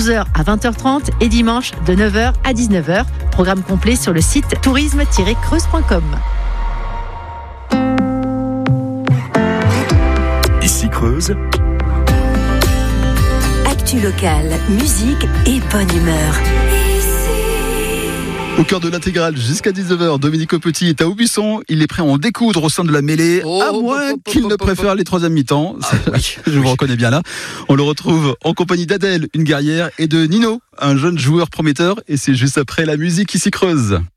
11h à 20h30 et dimanche de 9h à 19h. Programme complet sur le site tourisme-creuse.com. Ici Creuse. Actu locale, musique et bonne humeur. Au cœur de l'intégrale, jusqu'à 19h, Dominique Petit est à Aubusson. Il est prêt à en découdre au sein de la mêlée, à moins qu'il ne préfère les troisièmes mi-temps. Oui. Je vous reconnais bien là. On le retrouve en compagnie d'Adèle, une guerrière, et de Nino, un jeune joueur prometteur. Et c'est juste après la musique Ici Creuse.